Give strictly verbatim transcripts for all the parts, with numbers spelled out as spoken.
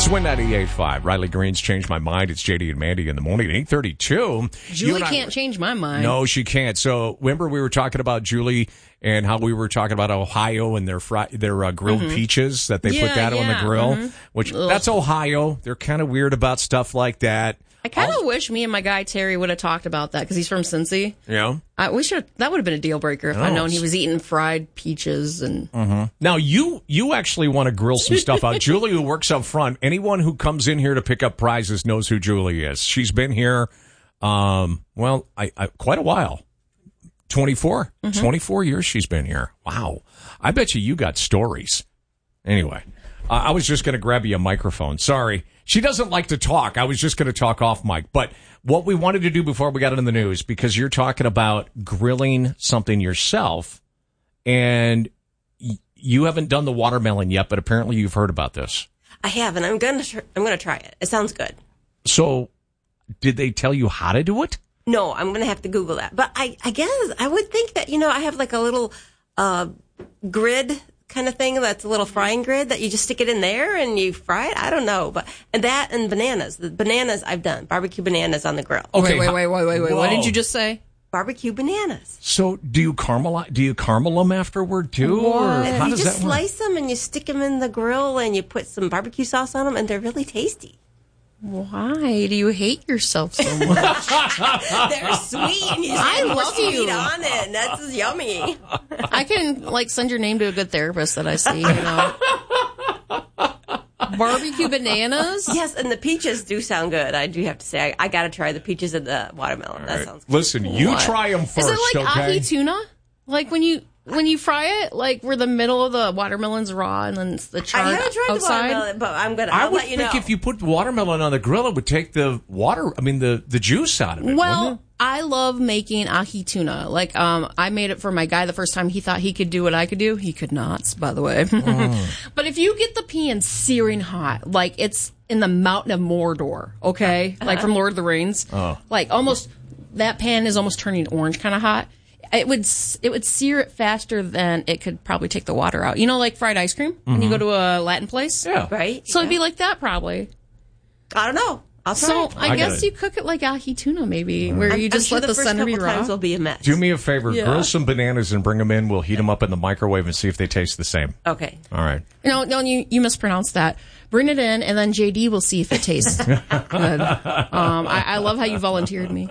It's Win ninety-eight point five. Riley Green's Changed My Mind. It's J D and Mandy in the morning at eight thirty-two. Julie can't change my mind. No, she can't. So remember we were talking about Julie and how we were talking about Ohio and their fry, their uh, grilled mm-hmm. peaches that they yeah, put that yeah. on the grill, mm-hmm. which Ugh. that's Ohio. They're kind of weird about stuff like that. I kind of wish me and my guy Terry would have talked about that because he's from Cincy. Yeah, I, we should. That would have been a deal breaker if I'd known he was eating fried peaches and. Mm-hmm. Now you you actually want to grill some stuff out. Julie, who works up front, anyone who comes in here to pick up prizes knows who Julie is. She's been here, um, well, I, I quite a while. twenty-four Mm-hmm. twenty-four years she's been here. Wow, I bet you you got stories. Anyway, uh, I was just going to grab you a microphone. Sorry. She doesn't like to talk. I was just going to talk off mic. But what we wanted to do before we got into the news, because you're talking about grilling something yourself, and y- you haven't done the watermelon yet, but apparently you've heard about this. I have, and I'm going to tr- I'm going to try it. It sounds good. So, did they tell you how to do it? No, I'm going to have to Google that. But I, I guess I would think that, you know, I have like a little uh, grid kind of thing that's a little frying grid that you just stick it in there and you fry it. I don't know, but and that and bananas. The bananas I've done barbecue bananas on the grill. Okay, wait, wait, wait, wait, wait. What did you just say? Barbecue bananas. So do you caramel? Do you caramel them afterward too? Or and how you does just that work? slice them and you stick them in the grill and you put some barbecue sauce on them and they're really tasty. Why do you hate yourself so much? They're sweet and you I put love sweet you. on it. And that's yummy. I can like send your name to a good therapist that I see. You know, barbecue bananas. Yes, and the peaches do sound good. I do have to say, I, I got to try the peaches and the watermelon. That Right. sounds good. Listen, you What? try them first, Is it like okay? ahi tuna? Like when you when you fry it, like where the middle of the watermelon's raw and then it's the I charred haven't tried outside? the watermelon, but I'm gonna. I I'll would let you think know. if you put watermelon on the grill, it would take the water. I mean, the, the juice out of it. Well, wouldn't it? I love making ahi tuna. Like, um, I made it for my guy the first time. He thought he could do what I could do. He could not, by the way. Mm. But if you get the pan searing hot, like it's in the Mountain of Mordor, okay? Uh-huh. Like from Lord of the Rings. Oh. Like almost, that pan is almost turning orange kind of hot. It would it would sear it faster than it could probably take the water out. You know, like fried ice cream when you go to a Latin place? Yeah. right? So yeah. it'd be like that probably. I don't know. I'll try. So it. I, I guess gotta- you cook it like ahi tuna maybe, where I'm- you I'm just sure let the, first center be couple raw. times will be a mess. Do me a favor. Yeah. Grill some bananas and bring them in. We'll heat them up in the microwave and see if they taste the same. Okay. All right. No, no, you you mispronounced that. Bring it in, and then J D will see if it tastes good. Um, I, I love how you volunteered me.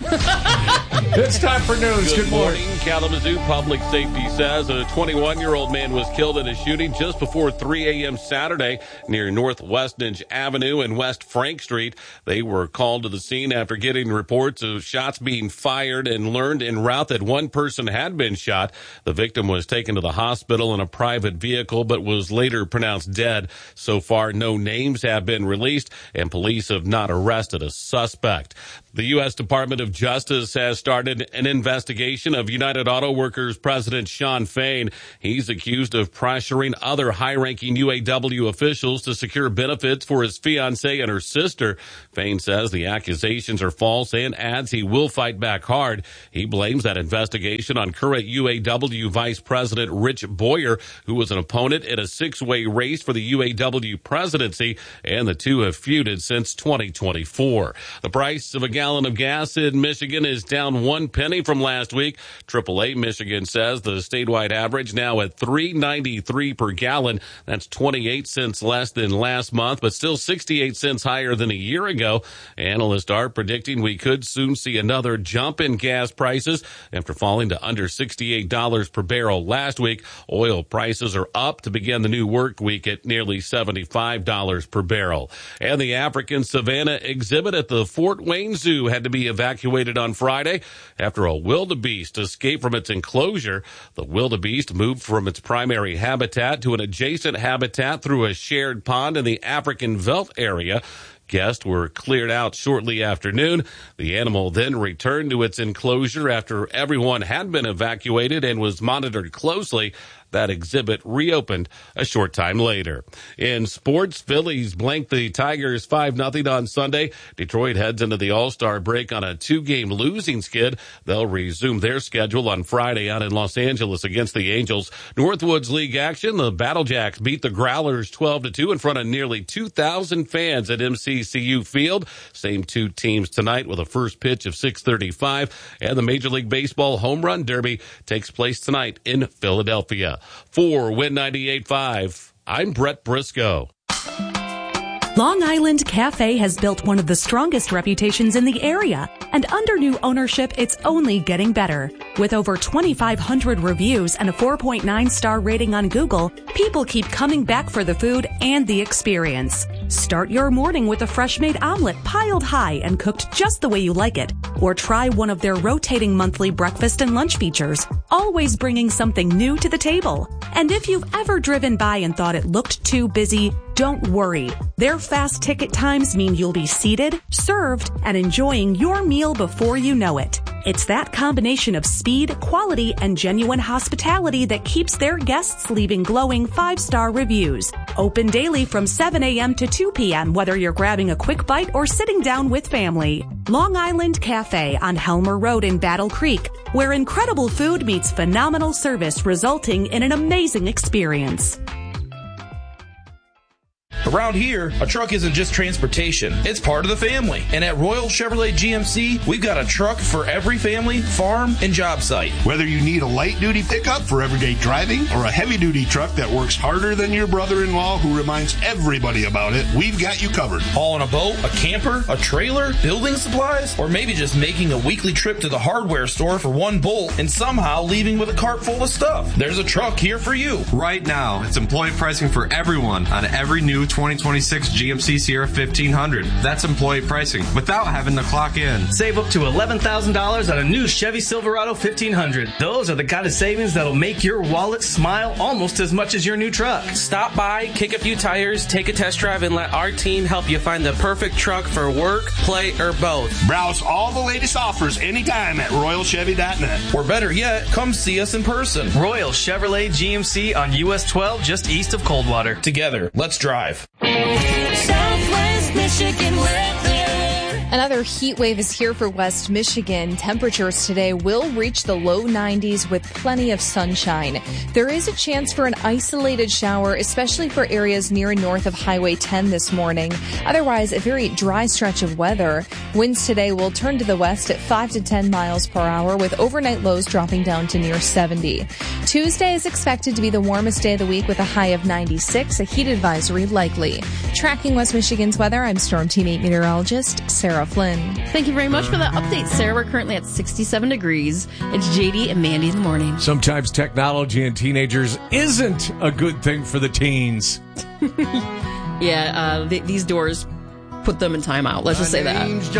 It's time for news. Good, Good morning. Kalamazoo Public Safety says a twenty-one-year-old man was killed in a shooting just before three a.m. Saturday near North Westnedge Avenue and West Frank Street. They were called to the scene after getting reports of shots being fired and learned en route that one person had been shot. The victim was taken to the hospital in a private vehicle but was later pronounced dead. So far, no names have been released and police have not arrested a suspect. The U S Department of Justice has started an investigation of United Auto Workers President Shawn Fain. He's accused of pressuring other high-ranking U A W officials to secure benefits for his fiancée and her sister. Fain says the accusations are false and adds he will fight back hard. He blames that investigation on current U A W Vice President Rich Boyer, who was an opponent in a six-way race for the U A W presidency, and the two have feuded since twenty twenty-four. The price of a gallon of gas in Michigan is down one penny from last week. triple A Michigan says the statewide average now at three ninety-three per gallon. That's twenty-eight cents less than last month, but still sixty-eight cents higher than a year ago. Analysts are predicting we could soon see another jump in gas prices after falling to under sixty-eight dollars per barrel last week. Oil prices are up to begin the new work week at nearly seventy-five dollars per barrel. And the African savanna exhibit at the Fort Wayne Zoo had to be evacuated on Friday after a wildebeest escaped from its enclosure. The wildebeest moved from its primary habitat to an adjacent habitat through a shared pond in the African Veldt area. Guests were cleared out shortly after noon. The animal then returned to its enclosure after everyone had been evacuated and was monitored closely. That exhibit reopened a short time later. In sports, Phillies blanked the Tigers five nothing on Sunday. Detroit heads into the All-Star break on a two-game losing skid. They'll resume their schedule on Friday out in Los Angeles against the Angels. Northwoods League action, the Battle Jacks beat the Growlers twelve to two in front of nearly two thousand fans at M C C U Field. Same two teams tonight with a first pitch of six thirty-five. And the Major League Baseball Home Run Derby takes place tonight in Philadelphia. For Win ninety-eight point five, I'm Brett Briscoe. Long Island Cafe has built one of the strongest reputations in the area, and under new ownership, it's only getting better. With over twenty-five hundred reviews and a four point nine star rating on Google, people keep coming back for the food and the experience. Start your morning with a fresh-made omelet piled high and cooked just the way you like it. Or try one of their rotating monthly breakfast and lunch features, always bringing something new to the table. And if you've ever driven by and thought it looked too busy, don't worry. Their fast ticket times mean you'll be seated, served, and enjoying your meal before you know it. It's that combination of speed, quality, and genuine hospitality that keeps their guests leaving glowing five-star reviews. Open daily from seven a.m. to two p.m., whether you're grabbing a quick bite or sitting down with family. Long Island Cafe on Helmer Road in Battle Creek, where incredible food meets phenomenal service, resulting in an amazing experience. Around here, a truck isn't just transportation, it's part of the family. And at Royal Chevrolet G M C, we've got a truck for every family, farm, and job site. Whether you need a light-duty pickup for everyday driving or a heavy-duty truck that works harder than your brother-in-law who reminds everybody about it, we've got you covered. Hauling a boat, a camper, a trailer, building supplies, or maybe just making a weekly trip to the hardware store for one bolt and somehow leaving with a cart full of stuff. There's a truck here for you. Right now, it's employee pricing for everyone on every new twenty twenty-six G M C Sierra fifteen hundred. That's employee pricing without having to clock in. Save up to eleven thousand dollars on a new Chevy Silverado fifteen hundred. Those are the kind of savings that'll make your wallet smile almost as much as your new truck. Stop by, kick a few tires, take a test drive, and let our team help you find the perfect truck for work, play, or both. Browse all the latest offers anytime at royal chevy dot net. Or better yet, come see us in person. Royal Chevrolet G M C on U S twelve just east of Coldwater. Together, let's drive. Southwest Michigan weather. Another heat wave is here for West Michigan. Temperatures today will reach the low nineties with plenty of sunshine. There is a chance for an isolated shower, especially for areas near and north of Highway ten this morning. Otherwise, a very dry stretch of weather. Winds today will turn to the west at five to ten miles per hour, with overnight lows dropping down to near seventy. Tuesday is expected to be the warmest day of the week with a high of ninety-six, a heat advisory likely. Tracking West Michigan's weather, I'm Storm Team eight meteorologist Sarah Flynn. Thank you very much for that update, Sarah. We're currently at sixty-seven degrees. It's J D and Mandy in the morning. Sometimes technology and teenagers isn't a good thing for the teens. yeah, uh, th- these doors put them in timeout. Let's just say that.